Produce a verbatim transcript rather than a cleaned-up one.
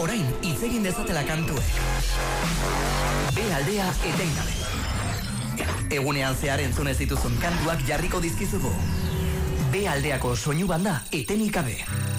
orain hitz egin dezatela kantuek. B aldea etengabe. Egunean zehar entzun ez dituzun kantuak jarriko dizkizugu. B aldeako soinu banda etenik gabe.